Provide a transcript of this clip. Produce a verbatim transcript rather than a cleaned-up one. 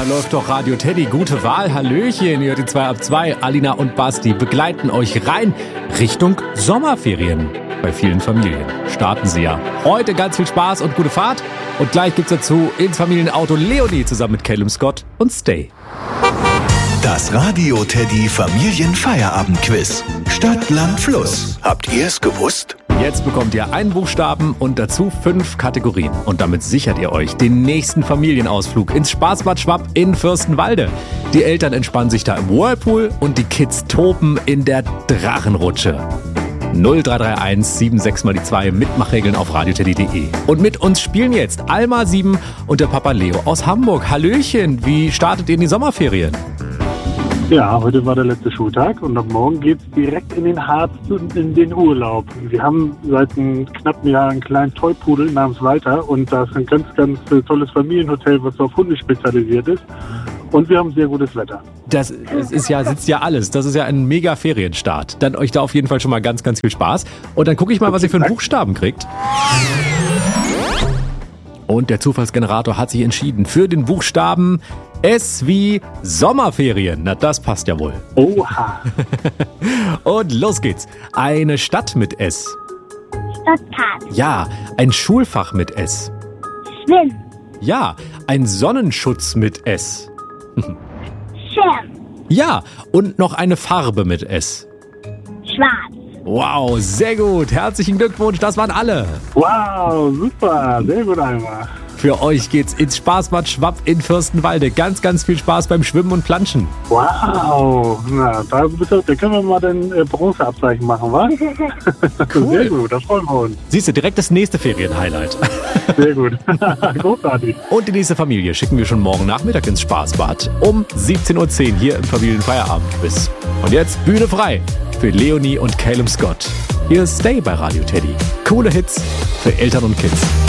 läuft doch Radio Teddy. Gute Wahl, Hallöchen. Ihr hört die zwei ab zwei. Alina und Basti begleiten euch rein Richtung Sommerferien. Bei vielen Familien starten sie ja. Heute ganz viel Spaß und gute Fahrt. Und gleich gibt's dazu ins Familienauto Leonie zusammen mit Calum Scott und Stay. Das Radio Teddy Familienfeierabend-Quiz. Stadt, Land, Fluss. Habt ihr es gewusst? Jetzt bekommt ihr einen Buchstaben und dazu fünf Kategorien. Und damit sichert ihr euch den nächsten Familienausflug ins Spaßbad Schwapp in Fürstenwalde. Die Eltern entspannen sich da im Whirlpool und die Kids toben in der Drachenrutsche. null drei drei eins sieben sechs mal die zwei, Mitmachregeln auf radioteddy punkt de. Und mit uns spielen jetzt Alma sieben und der Papa Leo aus Hamburg. Hallöchen, wie startet ihr in die Sommerferien? Ja, heute war der letzte Schultag und ab morgen geht's direkt in den Harz und in den Urlaub. Wir haben seit einem knappen Jahr einen kleinen Toypudel namens Walter und das ist ein ganz, ganz tolles Familienhotel, was auf Hunde spezialisiert ist. Und wir haben sehr gutes Wetter. Das, das ist ja, sitzt ja alles. Das ist ja ein mega Ferienstart. Dann euch da auf jeden Fall schon mal ganz, ganz viel Spaß. Und dann gucke ich mal, was ihr für einen Buchstaben kriegt. Und der Zufallsgenerator hat sich entschieden für den Buchstaben S wie Sommerferien. Na, das passt ja wohl. Oha. Und los geht's. Eine Stadt mit S. Stuttgart. Ja, ein Schulfach mit S. Schwimmen. Ja, ein Sonnenschutz mit S. Schirm. Ja, und noch eine Farbe mit S. Schwarz. Wow, sehr gut. Herzlichen Glückwunsch, das waren alle. Wow, super. Sehr gut, Alma. Für euch geht's ins Spaßbad Schwapp in Fürstenwalde. Ganz, ganz viel Spaß beim Schwimmen und Planschen. Wow. Na, da, da können wir mal den äh, Bronzeabzeichen machen, wa? Cool. Sehr gut, da freuen wir uns. Siehst du, direkt das nächste Ferienhighlight. Sehr gut. Großartig. Und die nächste Familie schicken wir schon morgen Nachmittag ins Spaßbad. Um siebzehn Uhr zehn hier im Familienfeierabend-Quiz. Und jetzt Bühne frei für Leonie und Calum Scott. Hier ist Stay bei Radio Teddy. Coole Hits für Eltern und Kids.